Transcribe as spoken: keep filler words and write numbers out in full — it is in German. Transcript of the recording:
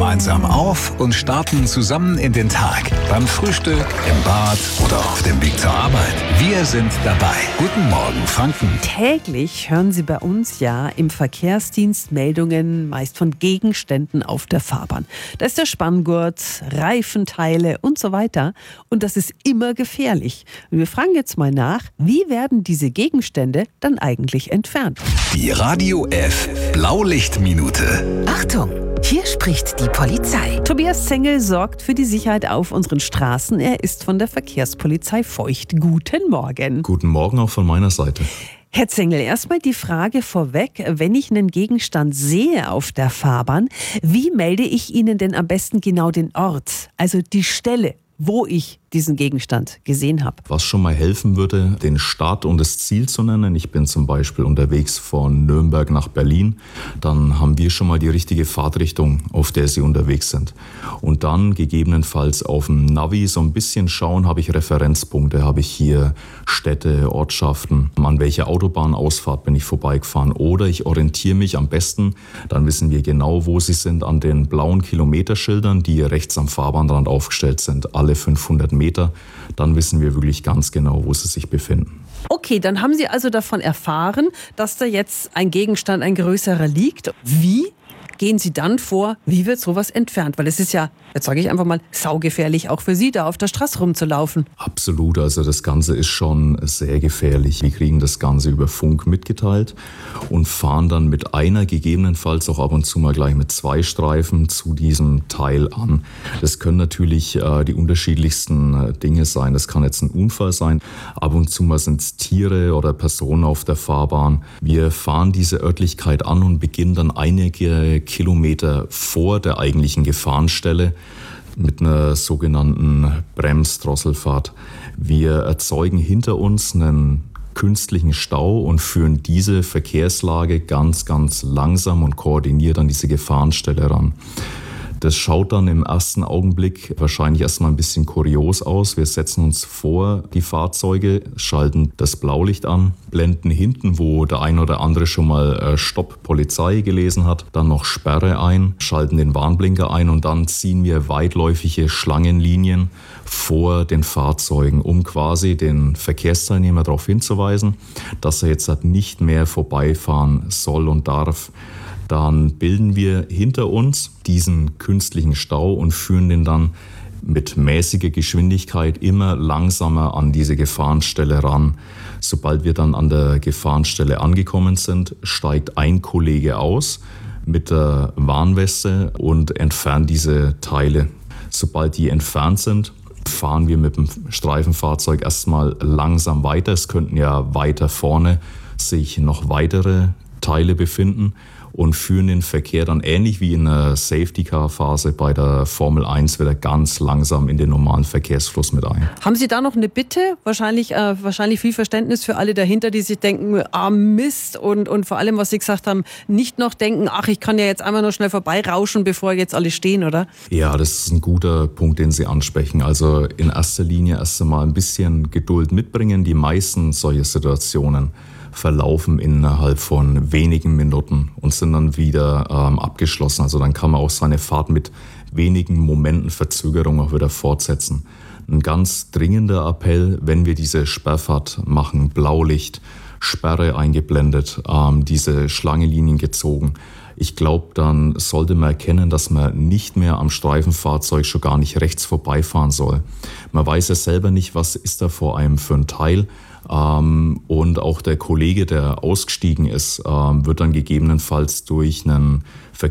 gemeinsam auf und starten zusammen in den Tag. Beim Frühstück, im Bad oder auf dem Weg zur Arbeit. Wir sind dabei. Guten Morgen, Franken. Täglich hören Sie bei uns ja im Verkehrsdienst Meldungen, meist von Gegenständen auf der Fahrbahn. Da ist der Spanngurt, Reifenteile und so weiter. Und das ist immer gefährlich. Und wir fragen jetzt mal nach, wie werden diese Gegenstände dann eigentlich entfernt? Die Radio F Blaulichtminute. Achtung, hier spricht die Polizei. Tobias Zengel sorgt für die Sicherheit auf unseren Straßen. Er ist von der Verkehrspolizei Feucht. Guten Morgen. Guten Morgen auch von meiner Seite. Herr Zengel, erstmal die Frage vorweg, wenn ich einen Gegenstand sehe auf der Fahrbahn, wie melde ich Ihnen denn am besten genau den Ort, also die Stelle, wo ich diesen Gegenstand gesehen habe? Was schon mal helfen würde, den Start und das Ziel zu nennen. Ich bin zum Beispiel unterwegs von Nürnberg nach Berlin. Dann haben wir schon mal die richtige Fahrtrichtung, auf der Sie unterwegs sind. Und dann gegebenenfalls auf dem Navi so ein bisschen schauen, habe ich Referenzpunkte, habe ich hier Städte, Ortschaften, an welcher Autobahnausfahrt bin ich vorbeigefahren. Oder ich orientiere mich am besten, dann wissen wir genau, wo Sie sind, an den blauen Kilometerschildern, die rechts am Fahrbahnrand aufgestellt sind, alle fünfhundert Meter, dann wissen wir wirklich ganz genau, wo sie sich befinden. Okay, dann haben Sie also davon erfahren, dass da jetzt ein Gegenstand, ein größerer liegt. Wie gehen Sie dann vor? Wie wird sowas entfernt? Weil es ist ja, jetzt sage ich einfach mal, saugefährlich auch für Sie, da auf der Straße rumzulaufen. Absolut, also das Ganze ist schon sehr gefährlich. Wir kriegen das Ganze über Funk mitgeteilt und fahren dann mit einer, gegebenenfalls auch ab und zu mal gleich mit zwei Streifen zu diesem Teil an. Das können natürlich äh, die unterschiedlichsten äh, Dinge sein. Das kann jetzt ein Unfall sein. Ab und zu mal sind es Tiere oder Personen auf der Fahrbahn. Wir fahren diese Örtlichkeit an und beginnen dann einige Kilometer vor der eigentlichen Gefahrenstelle mit einer sogenannten Bremsdrosselfahrt. Wir erzeugen hinter uns einen künstlichen Stau und führen diese Verkehrslage ganz, ganz langsam und koordiniert an diese Gefahrenstelle ran. Das schaut dann im ersten Augenblick wahrscheinlich erstmal ein bisschen kurios aus. Wir setzen uns vor die Fahrzeuge, schalten das Blaulicht an, blenden hinten, wo der ein oder andere schon mal Stopp Polizei gelesen hat, dann noch Sperre ein, schalten den Warnblinker ein und dann ziehen wir weitläufige Schlangenlinien vor den Fahrzeugen, um quasi den Verkehrsteilnehmer darauf hinzuweisen, dass er jetzt halt nicht mehr vorbeifahren soll und darf. Dann bilden wir hinter uns diesen künstlichen Stau und führen den dann mit mäßiger Geschwindigkeit immer langsamer an diese Gefahrenstelle ran. Sobald wir dann an der Gefahrenstelle angekommen sind, steigt ein Kollege aus mit der Warnweste und entfernt diese Teile. Sobald die entfernt sind, fahren wir mit dem Streifenfahrzeug erstmal langsam weiter. Es könnten ja weiter vorne sich noch weitere Teile befinden und führen den Verkehr dann ähnlich wie in der Safety-Car-Phase bei der Formel eins wieder ganz langsam in den normalen Verkehrsfluss mit ein. Haben Sie da noch eine Bitte? Wahrscheinlich, äh, wahrscheinlich viel Verständnis für alle dahinter, die sich denken, ah Mist, und, und vor allem, was Sie gesagt haben, nicht noch denken, ach, ich kann ja jetzt einmal noch schnell vorbeirauschen, bevor jetzt alle stehen, oder? Ja, das ist ein guter Punkt, den Sie ansprechen. Also in erster Linie erst einmal ein bisschen Geduld mitbringen. Die meisten solcher Situationen verlaufen innerhalb von wenigen Minuten und sind dann wieder ähm, abgeschlossen. Also dann kann man auch seine Fahrt mit wenigen Momenten Verzögerung auch wieder fortsetzen. Ein ganz dringender Appell, wenn wir diese Sperrfahrt machen, Blaulicht, Sperre eingeblendet, ähm, diese Schlangenlinien gezogen. Ich glaube, dann sollte man erkennen, dass man nicht mehr am Streifenfahrzeug schon gar nicht rechts vorbeifahren soll. Man weiß ja selber nicht, was ist da vor einem für ein Teil. Ähm, und auch der Kollege, der ausgestiegen ist, ähm, wird dann gegebenenfalls durch einen